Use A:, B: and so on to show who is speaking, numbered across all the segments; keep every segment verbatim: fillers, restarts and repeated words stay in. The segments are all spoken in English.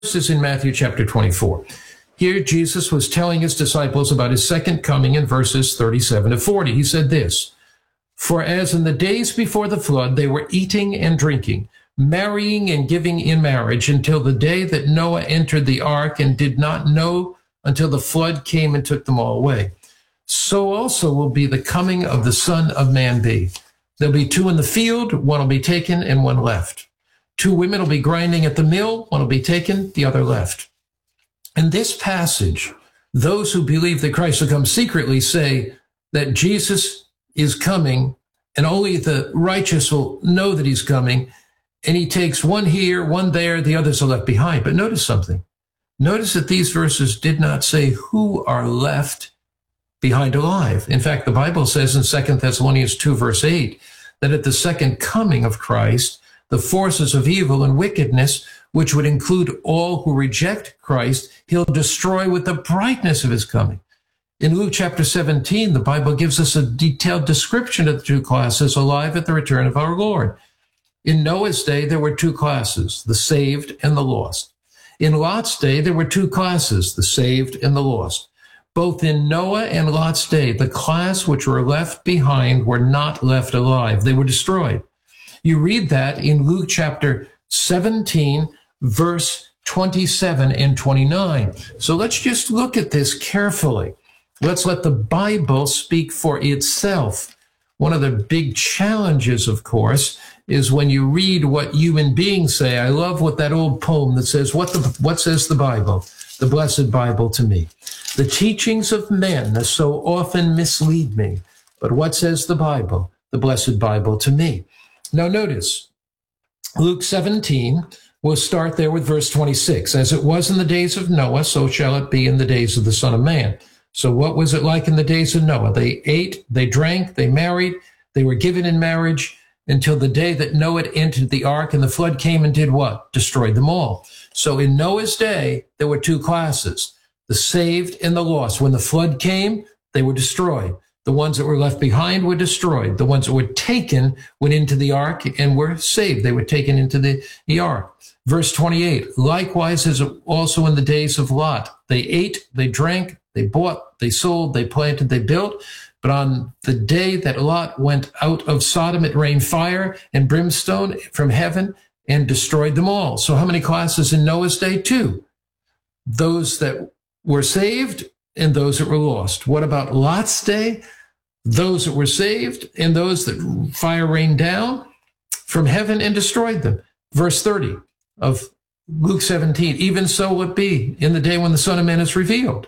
A: is in Matthew chapter twenty-four. Here, Jesus was telling his disciples about his second coming in verses thirty-seven to forty. He said this, "For as in the days before the flood, they were eating and drinking, marrying and giving in marriage until the day that Noah entered the ark and did not know until the flood came and took them all away. So also will be the coming of the Son of Man be. There'll be two in the field, one will be taken and one left. Two women will be grinding at the mill, one will be taken, the other left." In this passage, those who believe that Christ will come secretly say that Jesus is coming and only the righteous will know that he's coming, and he takes one here, one there, the others are left behind. But notice something. Notice that these verses did not say who are left behind alive. In fact, the Bible says in Second Thessalonians two, verse eight, that at the second coming of Christ, the forces of evil and wickedness, which would include all who reject Christ, he'll destroy with the brightness of his coming. In Luke chapter seventeen, the Bible gives us a detailed description of the two classes alive at the return of our Lord. In Noah's day, there were two classes, the saved and the lost. In Lot's day, there were two classes, the saved and the lost. Both in Noah and Lot's day, the class which were left behind were not left alive. They were destroyed. You read that in Luke chapter seventeen, verse twenty-seven and twenty-nine. So let's just look at this carefully. Let's let the Bible speak for itself. One of the big challenges, of course, is when you read what human beings say. I love what that old poem that says, what, the, what says the Bible? The blessed Bible to me. The teachings of men so often mislead me, but what says the Bible? The blessed Bible to me. Now notice, Luke seventeen, we'll start there with verse twenty-six. As it was in the days of Noah, so shall it be in the days of the Son of Man. So what was it like in the days of Noah? They ate, they drank, they married, they were given in marriage until the day that Noah entered the ark, and the flood came and did what? Destroyed them all. So in Noah's day, there were two classes, the saved and the lost. When the flood came, they were destroyed. The ones that were left behind were destroyed. The ones that were taken went into the ark and were saved. They were taken into the, the ark. Verse twenty-eight, likewise as also in the days of Lot. They ate, they drank, they bought, they sold, they planted, they built. But on the day that Lot went out of Sodom, it rained fire and brimstone from heaven and destroyed them all. So how many classes in Noah's day? Two. Those that were saved and those that were lost. What about Lot's day? Those that were saved and those that fire rained down from heaven and destroyed them. Verse thirty of Luke seventeen, even so will it be in the day when the Son of Man is revealed.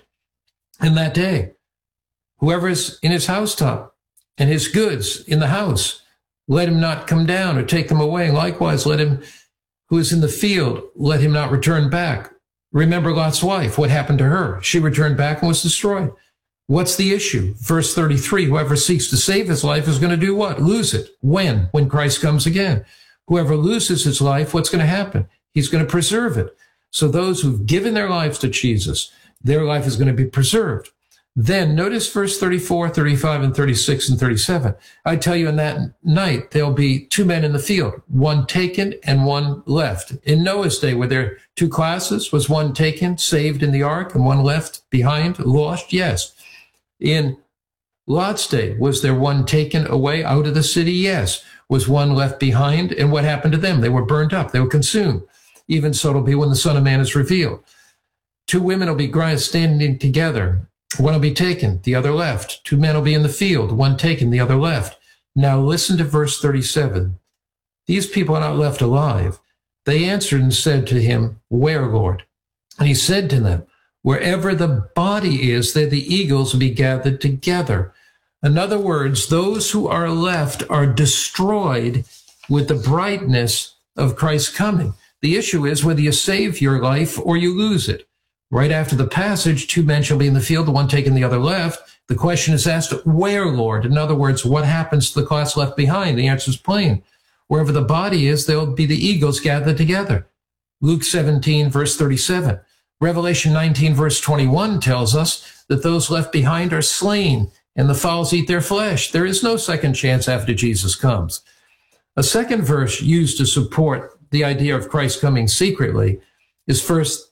A: In that day, whoever is in his housetop and his goods in the house, let him not come down or take them away. Likewise, let him who is in the field, let him not return back. Remember Lot's wife, what happened to her? She returned back and was destroyed. What's the issue? Verse thirty-three, whoever seeks to save his life is going to do what? Lose it. When? When Christ comes again. Whoever loses his life, what's going to happen? He's going to preserve it. So those who've given their lives to Jesus, their life is going to be preserved. Then notice verse thirty-four, thirty-five, and thirty-six, and thirty-seven. I tell you, in that night, there'll be two men in the field, one taken and one left. In Noah's day, were there two classes? Was one taken, saved in the ark, and one left behind, lost? Yes. In Lot's day, was there one taken away out of the city? Yes. Was one left behind? And what happened to them? They were burned up. They were consumed. Even so it'll be when the Son of Man is revealed. Two women will be standing together. One will be taken, the other left. Two men will be in the field, one taken, the other left. Now listen to verse thirty-seven. These people are not left alive. They answered and said to him, where, Lord? And he said to them, wherever the body is, there the eagles will be gathered together. In other words, those who are left are destroyed with the brightness of Christ's coming. The issue is whether you save your life or you lose it. Right after the passage, two men shall be in the field, the one taken, the other left. The question is asked, where, Lord? In other words, what happens to the class left behind? The answer is plain. Wherever the body is, there will be the eagles gathered together. Luke seventeen, verse thirty-seven. Revelation nineteen, verse twenty-one tells us that those left behind are slain, and the fowls eat their flesh. There is no second chance after Jesus comes. A second verse used to support the idea of Christ coming secretly is First